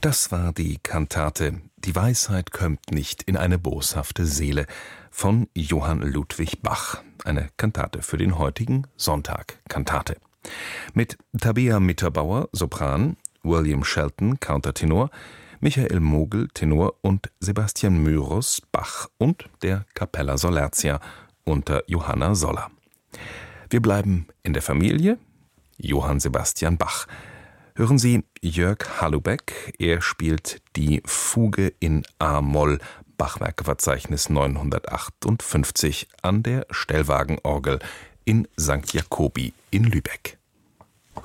Das war die Kantate »Die Weisheit kömmt nicht in eine boshafte Seele« von Johann Ludwig Bach, eine Kantate für den heutigen Sonntag, Kantate. Mit Tabea Mitterbauer, Sopran, William Shelton, Countertenor, Michael Mogel, Tenor und Sebastian Myros, Bach und der Capella Solertia unter Johanna Soller. Wir bleiben in der Familie, Johann Sebastian Bach. Hören Sie Jörg Halubeck, er spielt die Fuge in a-Moll, Bachwerkeverzeichnis 958 an der Stellwagenorgel in St. Jakobi in Lübeck.